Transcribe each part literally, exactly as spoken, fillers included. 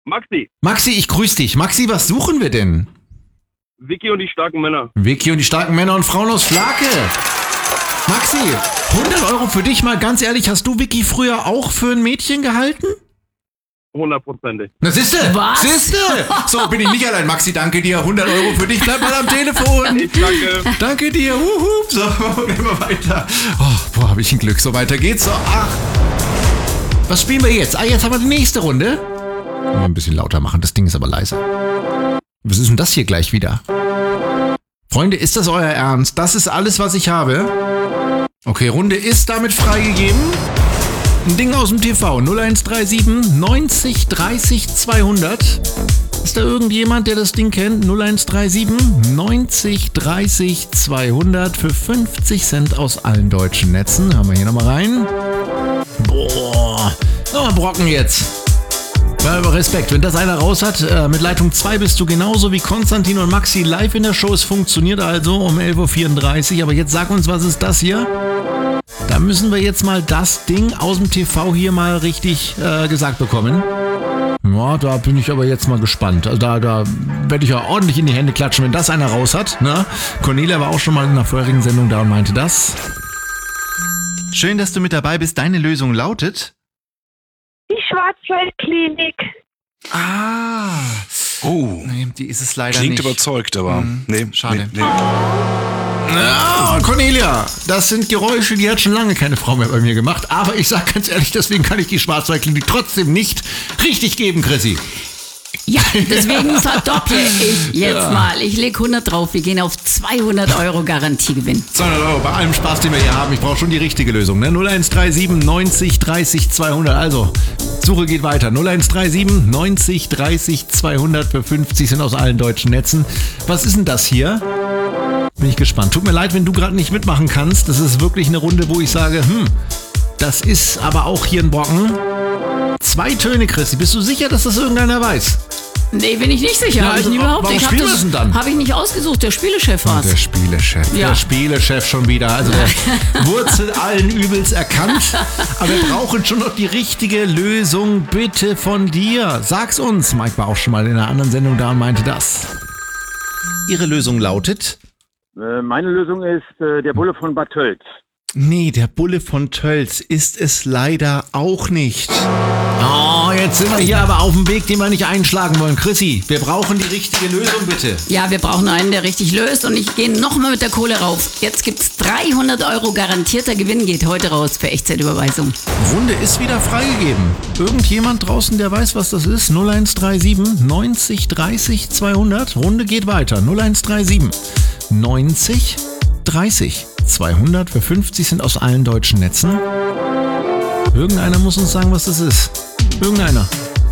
Maxi. Maxi, ich grüße dich. Maxi, was suchen wir denn? Vicky und die starken Männer. Vicky und die starken Männer und Frauen aus Flake. Maxi, hundert Euro für dich mal ganz ehrlich. Hast du Vicky früher auch für ein Mädchen gehalten? Hundertprozentig. Na siehste, Was? siehste. So, bin ich nicht allein. Maxi, danke dir. hundert Euro für dich. Bleib mal am Telefon. Ich danke. Danke dir. Huhu. So, gehen wir weiter. Oh, boah, hab ich ein Glück. So, weiter geht's. So, ach. Was spielen wir jetzt? Ah, jetzt haben wir die nächste Runde. Mal ein bisschen lauter machen. Das Ding ist aber leise. Was ist denn das hier gleich wieder? Freunde, ist das euer Ernst? Das ist alles, was ich habe? Okay, Runde ist damit freigegeben. Ein Ding aus dem T V. null eins drei sieben neunzig dreißig zweihundert. Ist da irgendjemand, der das Ding kennt? null eins drei sieben neunzig dreißig zweihundert für fünfzig Cent aus allen deutschen Netzen. Hören wir hier nochmal rein. Boah. Nochmal Brocken jetzt. Ja, aber Respekt, wenn das einer raus hat, äh, mit Leitung zwei bist du genauso wie Konstantin und Maxi live in der Show. Es funktioniert also um elf Uhr vierunddreißig. Aber jetzt sag uns, was ist das hier? Da müssen wir jetzt mal das Ding aus dem T V hier mal richtig äh, gesagt bekommen. Ja, da bin ich aber jetzt mal gespannt. Also da, da werde ich ja ordentlich in die Hände klatschen, wenn das einer raus hat. Ne? Cornelia war auch schon mal in einer vorherigen Sendung da und meinte das. Schön, dass du mit dabei bist. Deine Lösung lautet... Die Schwarzwaldklinik. Ah. Oh. Nee, die ist es leider Klingt nicht. überzeugt, aber Hm, nee, schade. Nee, nee. Ja, Cornelia, das sind Geräusche, die hat schon lange keine Frau mehr bei mir gemacht. Aber ich sag ganz ehrlich, deswegen kann ich die Schwarzwaldklinik trotzdem nicht richtig geben, Chrissy. Ja, deswegen verdopple ich jetzt Ja. mal. Ich leg hundert drauf. Wir gehen auf zweihundert Euro Garantiegewinn. zweihundert Euro bei allem Spaß, den wir hier haben. Ich brauche schon die richtige Lösung. Ne? null eins drei sieben neunzig dreißig zweihundert. Also, Suche geht weiter. null eins drei sieben neunzig dreißig zweihundert für fünfzig sind aus allen deutschen Netzen. Was ist denn das hier? Bin ich gespannt. Tut mir leid, wenn du gerade nicht mitmachen kannst. Das ist wirklich eine Runde, wo ich sage, hm, das ist aber auch hier ein Brocken. Zwei Töne, Christi. Bist du sicher, dass das irgendeiner weiß? Nee, bin ich nicht sicher. Ja, Hab also, ich nie überhaupt. warum Ich hab spielen wir das es denn dann? Habe ich nicht ausgesucht. Der Spielechef war's. Der Spielechef. Ja. Der Spielechef schon wieder. Also der Wurzel allen Übels erkannt. Aber wir brauchen schon noch die richtige Lösung. Bitte von dir. Sag's uns. Mike war auch schon mal in einer anderen Sendung da und meinte das. Ihre Lösung lautet? Äh, Meine Lösung ist äh, der Bulle von Bad Tölz. Nee, der Bulle von Tölz ist es leider auch nicht. Oh, jetzt sind wir hier aber auf dem Weg, den wir nicht einschlagen wollen. Chrissy, wir brauchen die richtige Lösung, bitte. Ja, wir brauchen einen, der richtig löst. Und ich gehe nochmal mit der Kohle rauf. Jetzt gibt's dreihundert Euro garantierter Gewinn. Geht heute raus für Echtzeitüberweisung. Runde ist wieder freigegeben. Irgendjemand draußen, der weiß, was das ist? null eins drei sieben neunzig dreißig zweihundert. Runde geht weiter. null eins drei sieben neunzig dreißig zweihundert für fünfzig sind aus allen deutschen Netzen. Irgendeiner muss uns sagen, was das ist. Irgendeiner.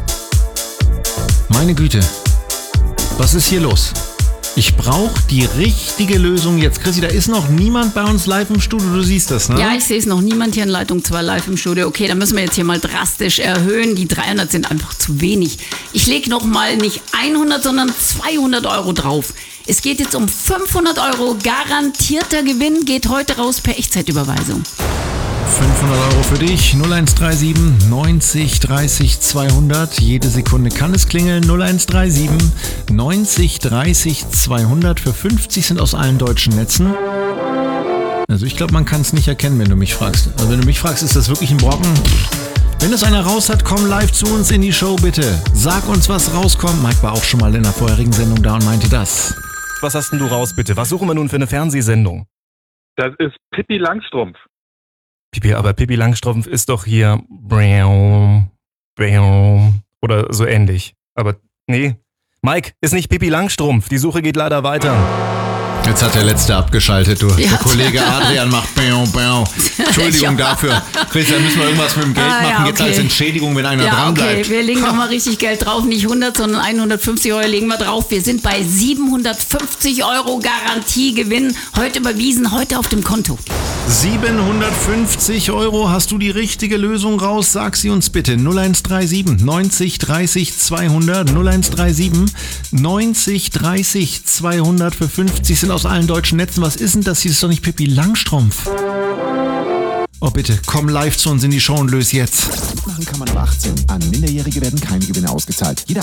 Meine Güte. Was ist hier los? Ich brauche die richtige Lösung jetzt. Chrissy, da ist noch niemand bei uns live im Studio. Du siehst das, ne? Ja, ich sehe es noch. Niemand hier in Leitung zwei live im Studio. Okay, dann müssen wir jetzt hier mal drastisch erhöhen. Die dreihundert sind einfach zu wenig. Ich lege noch mal nicht hundert, sondern zweihundert Euro drauf. Es geht jetzt um fünfhundert Euro. Garantierter Gewinn geht heute raus per Echtzeitüberweisung. fünfhundert Euro für dich. null eins drei sieben neunzig dreißig zweihundert. Jede Sekunde kann es klingeln. null eins drei sieben neunzig dreißig zweihundert für fünfzig sind aus allen deutschen Netzen. Also ich glaube, man kann es nicht erkennen, wenn du mich fragst. Also wenn du mich fragst, ist das wirklich ein Brocken? Wenn es einer raus hat, komm live zu uns in die Show, bitte. Sag uns, was rauskommt. Mike war auch schon mal in der vorherigen Sendung da und meinte das. Was hast denn du raus, bitte? Was suchen wir nun für eine Fernsehsendung? Das ist Pippi Langstrumpf. Pippi, aber Pippi Langstrumpf ist doch hier oder so ähnlich. Aber nee, Mike, ist nicht Pippi Langstrumpf. Die Suche geht leider weiter. Jetzt hat der Letzte abgeschaltet, du. Ja. Der Kollege Adrian macht bäu, bäu. Entschuldigung Ja. dafür. Chris, da müssen wir irgendwas mit dem Geld Ah, ja, machen, jetzt okay. als Entschädigung, wenn einer Ja, dran okay, bleibt. wir legen nochmal richtig Geld drauf. Nicht hundert, sondern hundertfünfzig Euro legen wir drauf. Wir sind bei siebenhundertfünfzig Euro Garantiegewinn. Heute überwiesen, heute auf dem Konto. siebenhundertfünfzig Euro, hast du die richtige Lösung raus? Sag sie uns bitte. null eins drei sieben neunzig dreißig zweihundert. null eins drei sieben neunzig dreißig zweihundert für fünfzig sind aus allen deutschen Netzen. Was ist denn das? Hier ist doch nicht Pippi Langstrumpf. Oh bitte, komm live zu uns in die Show und löse jetzt. Machen kann man ab achtzehn. An Minderjährige werden keine Gewinne ausgezahlt. Jeder